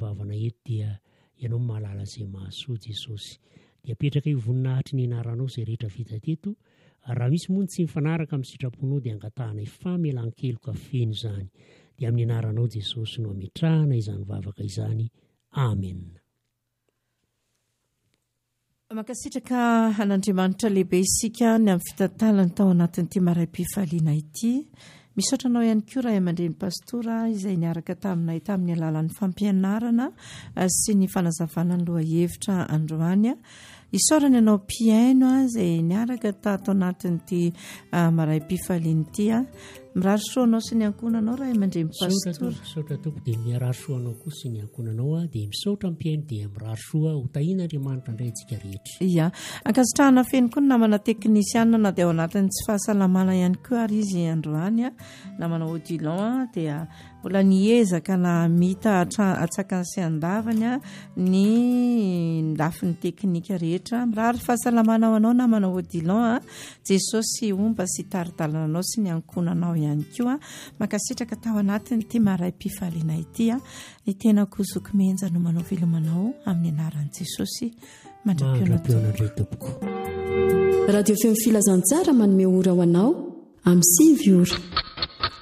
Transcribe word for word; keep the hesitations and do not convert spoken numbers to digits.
vavana eto dia ianao mahalala izay mahasoa Jesosy. Dia apetraka io voninahitry ny anaranao izay rehetra vita teto. Raha misy moa tsy mifanaraka amin'ny sitraponao dia angatahana ifamelan-keloka feno izany. Dia amin'ny anaranao Jesosy no ametrahana izany vavaka izany. Amen. Mankasitraka an'Andriamanitra lehibe isika ny amin'ny fitantalany tao anatin'ity maraim-pifaliana ity. Misaotra anao ihany koa raha aman-dreny pastora izay niaraka taminay tamin'ny alalan'ny fampianarana sy ny fanazavana ny lohahevitra androany. Isaorana ianao piaino izay niaraka tato anatin'ity maraim-pifaliana ity. Mirary soanao sy ny ankonanao raha aman-dreny pastora. Misaotra tompo dia mirary soanao koa sy ny ankonanao dia misaotra ny piaino dia mirary soa ho tahian'Andriamanitra indray antsika rehetra. Ia, ankasitrahana feno koa ny namana teknisiana na dia ao anatin'ny tsy fahasalamana ihany koa ary izy androany. Namana Odilon dia mbola niezaka na mita atsakany sy andavany ny lafin'ny teknika rehetra. Mirary fahasalamana ho anao namana Odilon. Jesosy omba sy taridalananao sy ny ankonanao ihany koa. Mankasitraka tao anatin'ity maraim-pifaliana ity. Ny tena kozoky menja no manao velomanao amin'ny anaran'i Jesosy. Mandra-pionandray tompoko. Radio Feo Filazantsara manome ora ho anao amin'ny sivy ora.